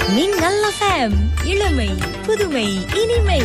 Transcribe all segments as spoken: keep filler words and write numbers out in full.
மின்னல் எஃப்எம், இளமை புதுமை இனிமை.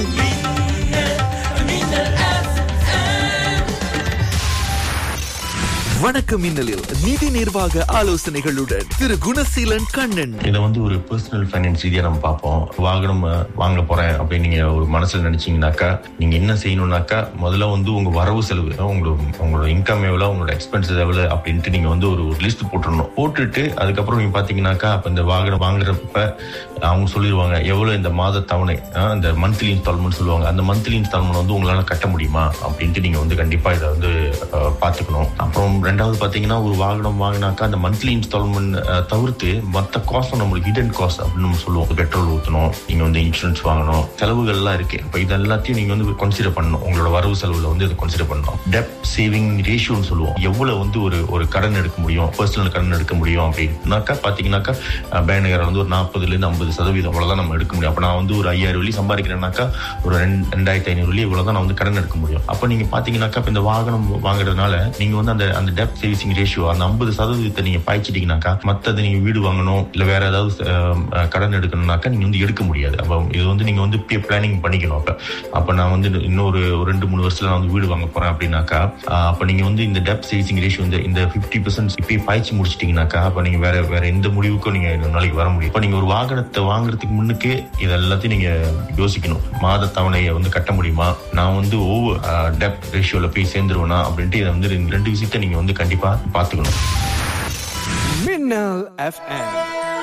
வணக்கம் மின்னலில் நிதி நிர்வாக ஆலோசனைகளுடன் திரு குணசீலன் கண்ணன். இதை வந்து ஒரு பர்சனல் ஃபைனான்ஸ் ரீதியா நம்ம பார்ப்போம். வாகனம் அஹ், வாங்க போறேன் அப்படின்னு நீங்க ஒரு மனசுல நினைச்சீங்கன்னாக்கா நீங்க என்ன செய்யணும்னாக்கா முதல்ல வந்து உங்க வரவு செலவு, உங்களோட உங்களோட இன்கம் எவ்வளவு, உங்களோட எக்ஸ்பென்சஸ் எவ்வளவு அப்படின்ட்டு நீங்க வந்து ஒரு லிஸ்ட் போட்டுடணும். போட்டுட்டு அதுக்கப்புறம் நீங்க பாத்தீங்கன்னாக்கா அப்ப இந்த வாகனம் வாங்குறப்ப அவங்க சொல்லிடுவாங்க எவ்வளவு இந்த மாத தவணை, அஹ், இந்த மந்த்லி இன்ஸ்டால்மெண்ட் சொல்லுவாங்க. அந்த மந்த்லி இன்ஸ்டால்மெண்ட் வந்து உங்களால கட்ட முடியுமா அப்படின்ட்டு நீங்க வந்து கண்டிப்பா இதை வந்து அஹ், பாத்துக்கணும். அப்புறம் ரெண்டாவது பாத்தீங்கன்னா ஒரு வாகனம் வாங்கினாக்கா அந்த மந்த்லி இன்ஸ்டால்மெண்ட் தவிர்த்து மற்ற காஸ்ட் நம்மளுக்கு ஹிடன் காஸ்ட் அப்படின்னு நம்ம சொல்லுவோம். பெட்ரோல் ஊற்றணும், நீங்க வந்து இன்சூரன்ஸ் வாங்கணும், செலவுகள் எல்லாம் இருக்கு. இப்போ இது எல்லாத்தையும் நீங்க வந்து கன்சிடர் பண்ணணும். உங்களோட வரவு செலவுல வந்து இதை கன்சிடர் பண்ணணும். டெப் சேவிங் ரேஷியோன்னு சொல்லுவோம். எவ்வளவு வந்து ஒரு ஒரு கடன் எடுக்க முடியும், பர்சனல் கடன் எடுக்க முடியும் அப்படின்னாக்கா பாத்தீங்கன்னாக்கா பேனகர் வந்து ஒரு நாற்பதுல இருந்து ஐம்பது சதவீதம் அவ்வளவுதான் நம்ம எடுக்க முடியும். அப்ப நான் வந்து ஒரு ஐயாயிரம் வெள்ளி சம்பாதிக்கிறேன்னாக்கா ஒரு ரெண்டு ரெண்டாயிரத்தி ஐநூறு வெள்ளி இவ்வளவுதான் நான் வந்து கடன் எடுக்க முடியும். அப்ப நீங்க பாத்தீங்கன்னாக்கா இந்த வாகனம் வாங்குறதுனால நீங்க வந்து அந்த அந்த டெப்ட் சேவிங் ரேஷியோ அந்த ஐம்பது சதவீதத்தை நீங்க பாய்ச்சிட்டீங்கன்னாக்கா மத்தது நீங்க வீடு வாங்கணும் இல்ல வேற ஏதாவது அஹ், கடன் எடுக்கணும்னாக்கா நீங்க வந்து எடுக்க முடியாது. அப்ப இது வந்து நீங்க வந்து பிளானிங் பண்ணிக்கணும். அப்ப அப்ப நான் வந்து இன்னொரு ஒரு ரெண்டு மூணு வருஷத்துல நான் வந்து வீடு வாங்க போறேன் அப்படின்னாக்கா அஹ், அப்ப நீங்க வந்து இந்த டெப்ட் சேவிங் ரேஷியோ இந்த இந்த பிப்டி பெர்சென்ட் இப்பயே பாய்ச்சி முடிச்சிட்டீங்கன்னாக்கா அப்ப நீங்க வேற வேற எந்த முடிவுக்கும் நீங்க இந்த நாளைக்கு வர முடியும். இப்ப நீங்க ஒரு வாகனத்தை வாங்குறதுக்கு முன்னுக்கே இது எல்லாத்தையும் நீங்க யோசிக்கணும். மாத தவணையை வந்து கட்ட முடியுமா, நான் வந்து ஓவர் டெப்ட் ரேஷியோல போய் சேர்ந்துருவேனா அப்படின்ட்டு இதை வந்து ரெண்டு விஷயத்தை நீங்க வந்து கண்டிப்பா பாத்துக்கணும். மின்னல் எஃப்எம்.